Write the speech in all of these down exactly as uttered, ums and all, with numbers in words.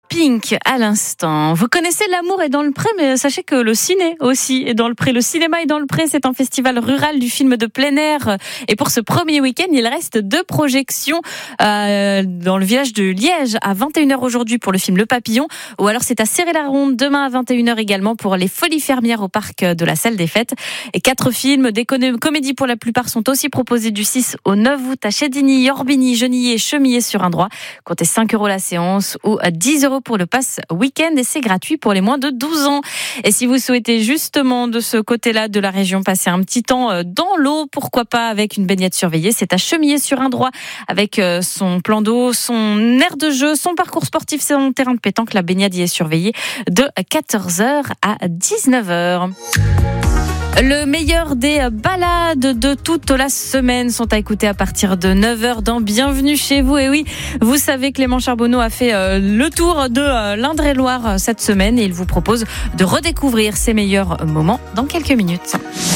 Pink à l'instant. Vous connaissez L'amour est dans le pré, mais sachez que le ciné aussi est dans le pré. Le cinéma est dans le pré, c'est un festival rural du film de plein air. Et pour ce premier week-end, il reste deux projections euh, dans le village de Liège à vingt et une heures aujourd'hui pour le film Le Papillon, ou alors c'est à Céret-la-Ronde demain à vingt et une heures également pour Les Folies Fermières au parc de la Salle des Fêtes. Et quatre films, des comédies pour la plupart, sont aussi proposés du six au neuf août à Chédigny, Orbigny, Genillé, Chemillé sur un droit. Comptez cinq euros la séance ou dix euros pour le pass week-end, et c'est gratuit pour les moins de douze ans. Et si vous souhaitez justement de ce côté-là de la région passer un petit temps dans l'eau, pourquoi pas avec une baignade surveillée, c'est à Chemillé sur un droit avec son plan d'eau, son aire de jeu, son parcours sportif, son terrain de pétanque. La baignade y est surveillée de quatorze heures à dix-neuf heures. Le meilleur des balades de toute la semaine sont à écouter à partir de neuf heures dans Bienvenue chez vous. Et oui, vous savez, Clément Charbonneau a fait le tour de l'Indre-et-Loire cette semaine et il vous propose de redécouvrir ses meilleurs moments dans quelques minutes.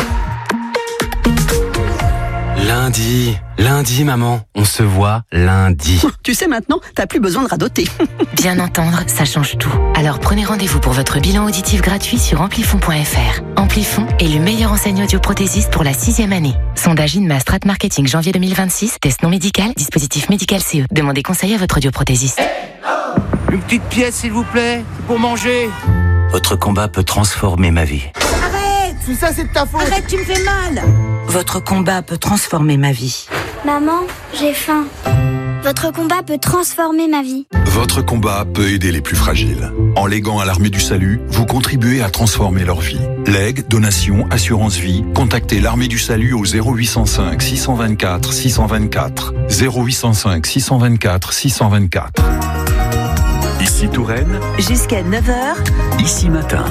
Lundi, lundi maman, on se voit lundi. Tu sais maintenant, t'as plus besoin de radoter. Bien entendre, ça change tout. Alors prenez rendez-vous pour votre bilan auditif gratuit sur amplifon point f r. Amplifon est le meilleur enseigne audioprothésiste pour la sixième année. Sondage INMA Strat Marketing janvier deux mille vingt-six, test non médical, dispositif médical C E. Demandez conseil à votre audioprothésiste. Une petite pièce s'il vous plaît, pour manger. Votre combat peut transformer ma vie. Tout ça, c'est de ta faute. Arrête, tu me fais mal. Votre combat peut transformer ma vie. Maman, j'ai faim. Votre combat peut transformer ma vie. Votre combat peut aider les plus fragiles. En léguant à l'Armée du Salut, vous contribuez à transformer leur vie. Legs, donations, assurance vie, contactez l'Armée du Salut au zéro huit cent cinq six cent vingt-quatre six cent vingt-quatre. zéro huit cent cinq six cent vingt-quatre six cent vingt-quatre. Ici Touraine. Jusqu'à neuf heures. Ici Matin.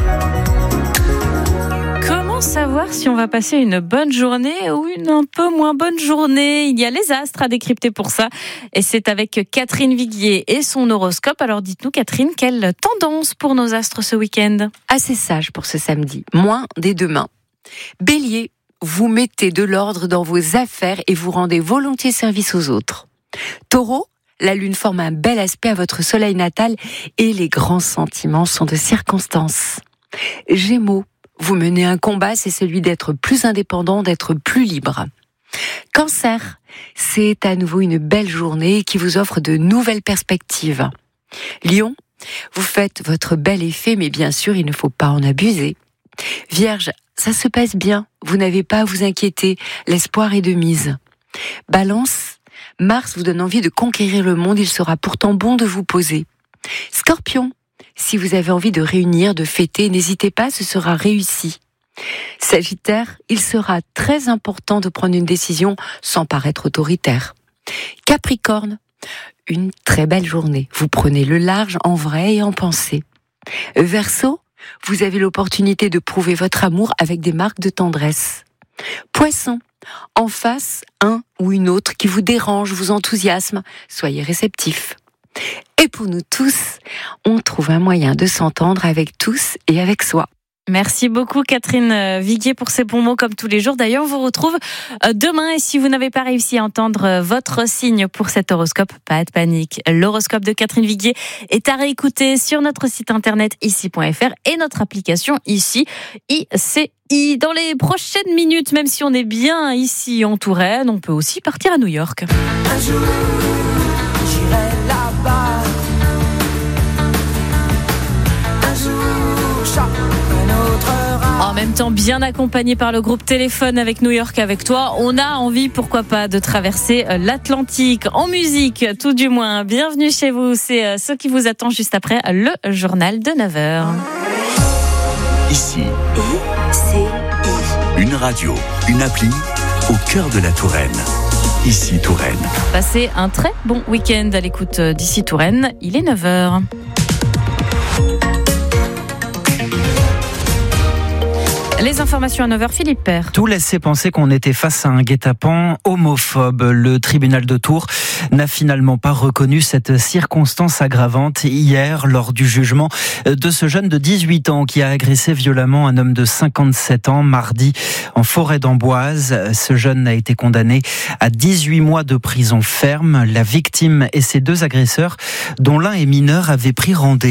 Savoir si on va passer une bonne journée ou une un peu moins bonne journée. Il y a les astres à décrypter pour ça. Et c'est avec Catherine Viguier et son horoscope. Alors dites-nous, Catherine, quelle tendance pour nos astres ce week-end ? Assez sage pour ce samedi. Moins des deux mains. Bélier, vous mettez de l'ordre dans vos affaires et vous rendez volontiers service aux autres. Taureau, la lune forme un bel aspect à votre soleil natal et les grands sentiments sont de circonstance. Gémeaux, vous menez un combat, c'est celui d'être plus indépendant, d'être plus libre. Cancer, c'est à nouveau une belle journée qui vous offre de nouvelles perspectives. Lion, vous faites votre bel effet, mais bien sûr, il ne faut pas en abuser. Vierge, ça se passe bien, vous n'avez pas à vous inquiéter, l'espoir est de mise. Balance, Mars vous donne envie de conquérir le monde, il sera pourtant bon de vous poser. Scorpion, si vous avez envie de réunir, de fêter, n'hésitez pas, ce sera réussi. Sagittaire, il sera très important de prendre une décision sans paraître autoritaire. Capricorne, une très belle journée. Vous prenez le large en vrai et en pensée. Verseau, vous avez l'opportunité de prouver votre amour avec des marques de tendresse. Poisson, en face, un ou une autre qui vous dérange, vous enthousiasme, soyez réceptif. Et pour nous tous, on trouve un moyen de s'entendre avec tous et avec soi. Merci beaucoup Catherine Viguier pour ces bons mots comme tous les jours. D'ailleurs, on vous retrouve demain et si vous n'avez pas réussi à entendre votre signe pour cet horoscope, pas de panique. L'horoscope de Catherine Viguier est à réécouter sur notre site internet ici point f r et notre application ici, I C I. Dans les prochaines minutes, même si on est bien ici en Touraine, on peut aussi partir à New York. Un jour, j'irai là-bas. Un jour, chaque En même temps, bien accompagné par le groupe Téléphone avec New York avec toi, on a envie, pourquoi pas, de traverser l'Atlantique en musique, tout du moins. Bienvenue chez vous, c'est ce qui vous attend juste après le journal de neuf heures. Ici, I C I. Une radio, une appli au cœur de la Touraine. Ici Touraine. Passez un très bon week-end à l'écoute d'Ici Touraine, il est neuf heures. Les informations à neuf heures, Philippe Père. Tout laissait penser qu'on était face à un guet-apens homophobe. Le tribunal de Tours n'a finalement pas reconnu cette circonstance aggravante hier lors du jugement de ce jeune de dix-huit ans qui a agressé violemment un homme de cinquante-sept ans mardi en forêt d'Amboise. Ce jeune a été condamné à dix-huit mois de prison ferme. La victime et ses deux agresseurs, dont l'un est mineur, avaient pris rendez-vous